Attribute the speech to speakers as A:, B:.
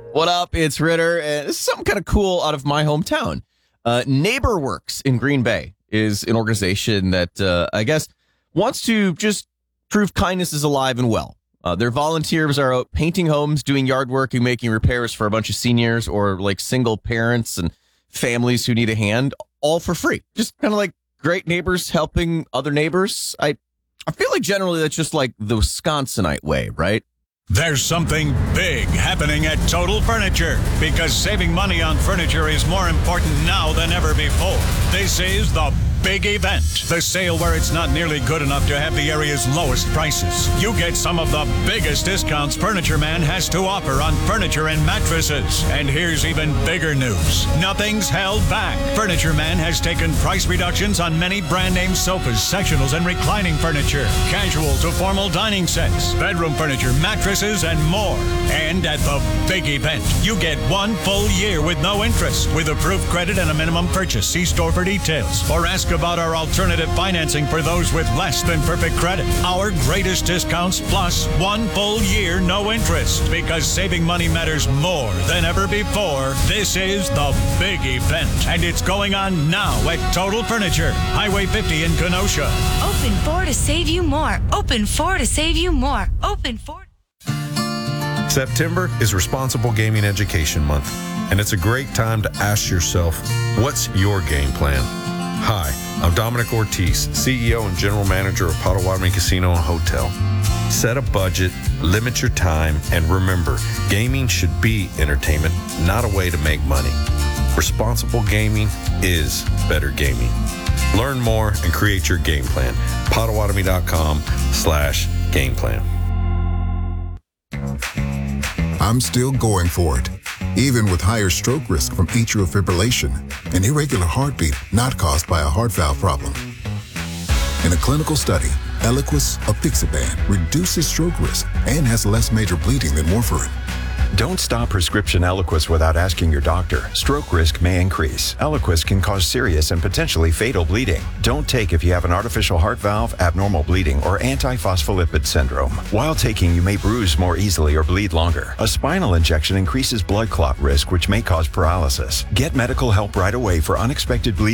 A: What up? It's Ritter. And this is something kind of cool out of my hometown. NeighborWorks in Green Bay is an organization that I guess wants to just prove kindness is alive and well. Their volunteers are out painting homes, doing yard work, and making repairs for a bunch of seniors or like single parents and families who need a hand, all for free. Just kind of like great neighbors helping other neighbors. I feel like generally that's just like the Wisconsinite way, right?
B: There's something big happening at Total Furniture because saving money on furniture is more important now than ever before. This is the big event, the sale where it's not nearly good enough to have the area's lowest prices. You get some of the biggest discounts Furniture Man has to offer on furniture and mattresses. And here's even bigger news. Nothing's held back. Furniture Man has taken price reductions on many brand name sofas, sectionals, and reclining furniture, casual to formal dining sets, bedroom furniture, mattresses, and more. And at the big event, you get 1 full year with no interest with approved credit and a minimum purchase. See store for details or ask about our alternative financing for those with less than perfect credit. Our greatest discounts plus 1 full year no interest because saving money matters more than ever before. This is the big event and it's going on now at Total Furniture, Highway 50 in Kenosha.
C: Open 4 to save you more. Open 4 to save you more. Open 4.
D: September is Responsible Gaming Education Month, and it's a great time to ask yourself, what's your game plan? Hi, I'm Dominic Ortiz, CEO and General Manager of Potawatomi Casino and Hotel. Set a budget, limit your time, and remember, gaming should be entertainment, not a way to make money. Responsible gaming is better gaming. Learn more and create your game plan. Potawatomi.com/game plan.
E: I'm still going for it, even with higher stroke risk from atrial fibrillation, an irregular heartbeat not caused by a heart valve problem. In a clinical study, Eliquis apixaban reduces stroke risk and has less major bleeding than warfarin.
F: Don't stop prescription Eliquis without asking your doctor. Stroke risk may increase. Eliquis can cause serious and potentially fatal bleeding. Don't take if you have an artificial heart valve, abnormal bleeding, or antiphospholipid syndrome. While taking, you may bruise more easily or bleed longer. A spinal injection increases blood clot risk, which may cause paralysis. Get medical help right away for unexpected bleeding